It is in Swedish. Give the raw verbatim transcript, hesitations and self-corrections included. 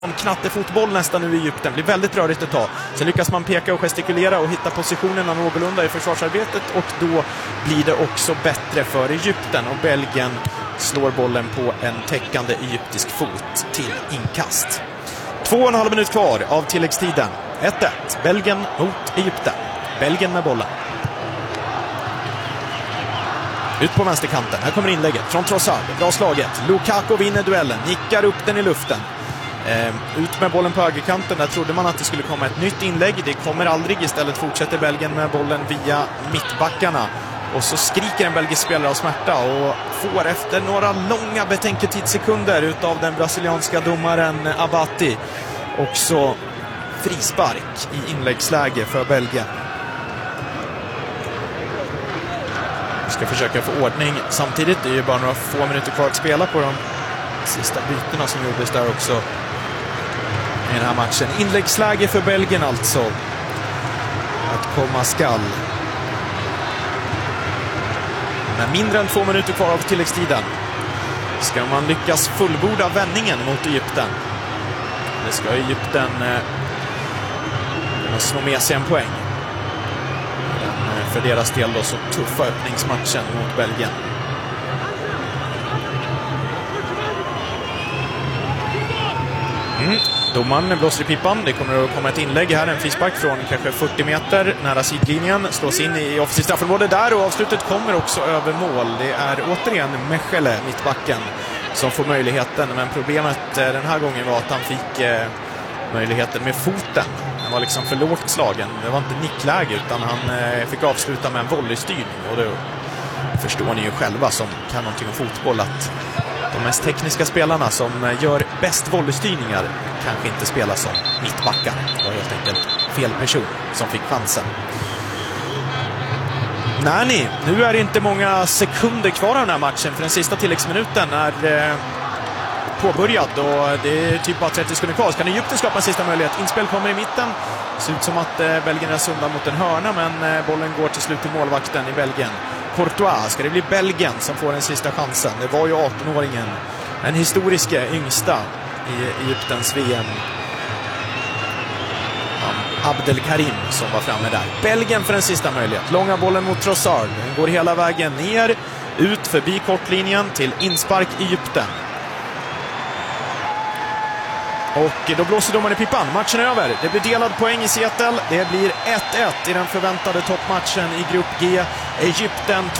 Om knattefotboll nästan nu i Egypten. Blir väldigt rörigt ett tag. Sen lyckas man peka och gestikulera och hitta positionerna någorlunda i försvarsarbetet. Och då blir det också bättre för Egypten. Och Belgien slår bollen på en täckande egyptisk fot till inkast. Två och en halv minut kvar av tilläggstiden. ett ett. Belgien mot Egypten. Belgien med bollen. Ut på vänsterkanten. Här kommer inlägget från Trossard. Bra slaget. Lukaku vinner duellen. Nickar upp den i luften. Eh, ut med bollen på högerkanten. Där trodde man att det skulle komma ett nytt inlägg. Det kommer aldrig. Istället fortsätter Belgien med bollen via mittbackarna. Och så skriker en belgisk spelare av smärta och får efter några långa betänketidssekunder utav den brasilianska domaren Abati också frispark i inläggsläge för Belgien. Vi ska försöka få ordning samtidigt. Det är ju bara några få minuter kvar att spela på de sista bytena som gjordes där också i den här matchen. Inläggsläge för Belgien alltså. Att komma skall. Men mindre än två minuter kvar av tilläggstiden. Ska man lyckas fullborda vändningen mot Egypten. Det ska Egypten eh, slå med sig en poäng. Den, för deras del då så tuffa öppningsmatchen mot Belgien. Mm. Domaren blåser i pipan. Det kommer att komma ett inlägg här. En frispark från kanske fyrtio meter nära sidlinjen. Slås in i offensivt straffområde där och avslutet kommer också över mål. Det är återigen Mechele, mittbacken, som får möjligheten. Men problemet den här gången var att han fick eh, möjligheten med foten. Den var liksom för lågt slagen. Det var inte nickläge utan han eh, fick avsluta med en volleystyrning. Och då förstår ni ju själva som kan någonting om fotboll att de mest tekniska spelarna som gör bäst volleystyrningar kanske inte spelar som mittbackar. Det var helt enkelt fel person som fick chansen. Nej, ni, nu är det inte många sekunder kvar av den här matchen för den sista tilläggsminuten är eh, påbörjad och det är typ bara trettio sekunder kvar. Ska Egypten skapa en sista möjlighet? Inspel kommer i mitten. Det ser ut som att eh, Belgien är sunda mot en hörna men eh, bollen går till slut till målvakten i Belgien. Courtois, ska det bli Belgien som får den sista chansen? Det var ju arton-åringen, den historiska yngsta i Egyptens V M. Abdelkarim som var framme där. Belgien för en sista möjlighet. Långa bollen mot Trossard. Den går hela vägen ner, ut förbi kortlinjen till inspark Egypten. Och då blåser domaren i pipan. Matchen är över. Det blir delad poäng i Seattle. Det blir ett ett i den förväntade toppmatchen i grupp G. Egypten